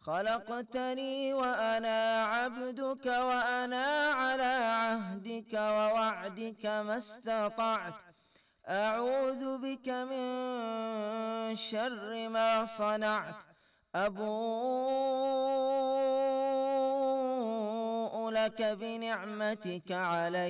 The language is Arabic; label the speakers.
Speaker 1: خلقتني وأنا عبدك وأنا على عهدك ووعدك ما استطعت أعوذ بك من شر ما صنعت أبوء لك بنعمتك علي